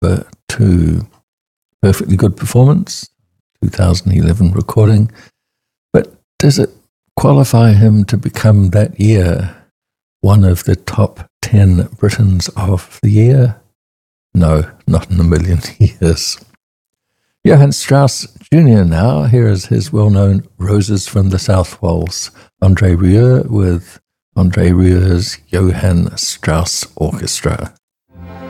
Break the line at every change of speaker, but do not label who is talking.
to Perfectly Good Performance, 2011 recording. But does it qualify him to become that year one of the top 10 Britons of the year? No, not in a million years. Johann Strauss Jr. now. Here is his well-known Roses from the South Waltz, André Rieu with André Rieu's Johann Strauss Orchestra.